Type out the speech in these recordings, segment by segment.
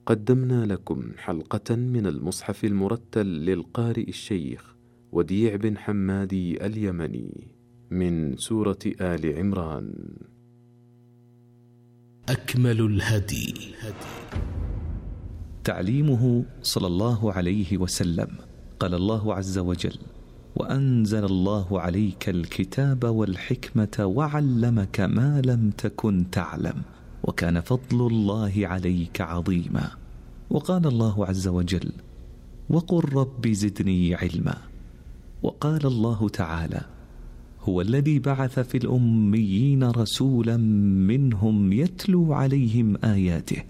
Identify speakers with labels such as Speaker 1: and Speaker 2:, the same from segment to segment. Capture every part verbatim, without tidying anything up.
Speaker 1: قدمنا لكم حلقة من المصحف المرتل للقارئ الشيخ وديع بن حمادي اليمني من سورة آل عمران.
Speaker 2: أكمل الهدي
Speaker 3: تعليمه صلى الله عليه وسلم. قال الله عز وجل: وأنزل الله عليك الكتاب والحكمة وعلمك ما لم تكن تعلم وكان فضل الله عليك عظيما. وقال الله عز وجل: وقل رب زدني علما. وقال الله تعالى: هو الذي بعث في الأميين رسولا منهم يتلو عليهم آياته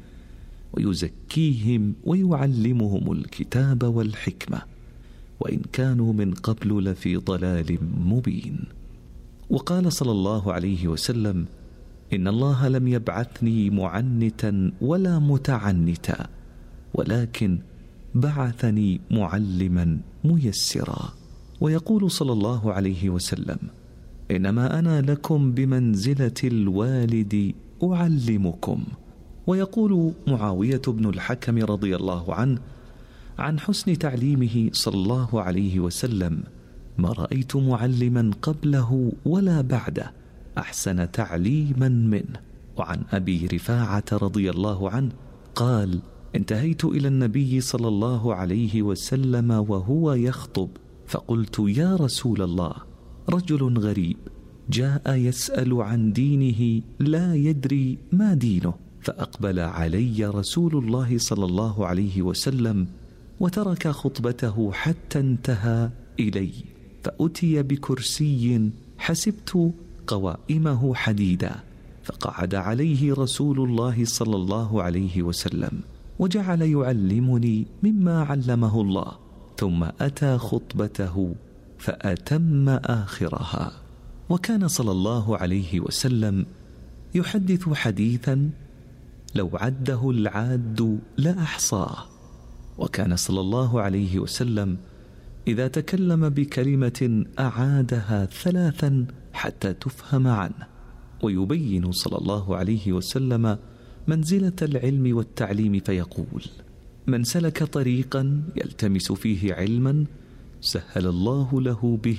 Speaker 3: ويزكيهم ويعلمهم الكتاب والحكمة وإن كانوا من قبل لفي ضلال مبين. وقال صلى الله عليه وسلم: إن الله لم يبعثني معنتا ولا متعنتا ولكن بعثني معلما ميسرا. ويقول صلى الله عليه وسلم: إنما أنا لكم بمنزلة الوالد أعلمكم. ويقول معاوية بن الحكم رضي الله عنه عن حسن تعليمه صلى الله عليه وسلم: ما رأيت معلما قبله ولا بعده أحسن تعليما منه. وعن أبي رفاعة رضي الله عنه قال: انتهيت إلى النبي صلى الله عليه وسلم وهو يخطب فقلت: يا رسول الله، رجل غريب جاء يسأل عن دينه لا يدري ما دينه. فأقبل علي رسول الله صلى الله عليه وسلم وترك خطبته حتى انتهى إلي، فأتي بكرسي حسبت قوائمه حديدا، فقعد عليه رسول الله صلى الله عليه وسلم وجعل يعلمني مما علمه الله، ثم أتى خطبته فأتم آخرها. وكان صلى الله عليه وسلم يحدث حديثا لو عده العاد لأحصاه. وكان صلى الله عليه وسلم إذا تكلم بكلمة أعادها ثلاثا حتى تفهم عنه. ويبين صلى الله عليه وسلم منزلة العلم والتعليم فيقول: من سلك طريقا يلتمس فيه علما سهل الله له به